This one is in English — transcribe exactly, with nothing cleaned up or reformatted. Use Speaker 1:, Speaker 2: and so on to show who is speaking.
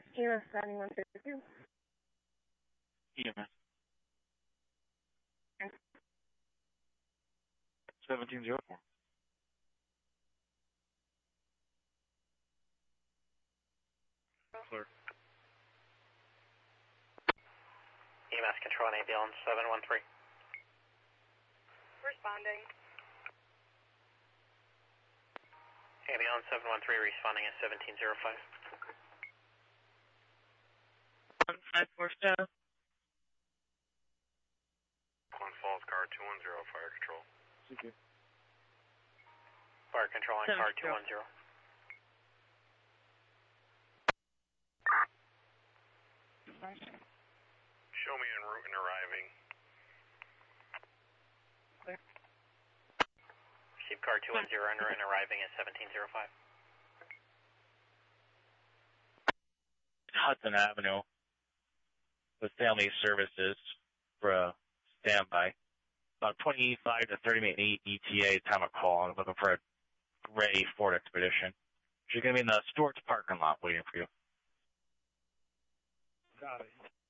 Speaker 1: E M S seventy-one fifty-two.
Speaker 2: E M S. seventeen oh four. Clear.
Speaker 3: E M S control on ambulance seven one three.
Speaker 4: Responding.
Speaker 3: Ambulance seven one three responding at seventeen oh five.
Speaker 1: one five four staff.
Speaker 5: Glen Falls car two one zero, fire control.
Speaker 2: Okay.
Speaker 3: Fire control on car two one zero.
Speaker 5: Show me en route and arriving.
Speaker 1: Clear.
Speaker 3: Receive car two one zero en route and arriving at seventeen oh five.
Speaker 2: Hudson Avenue with family services for a standby. About twenty-five to thirty minute E T A time of call. I'm looking for a gray Ford Expedition. She's going to be in the Stewart's parking lot waiting for you.
Speaker 6: Got it.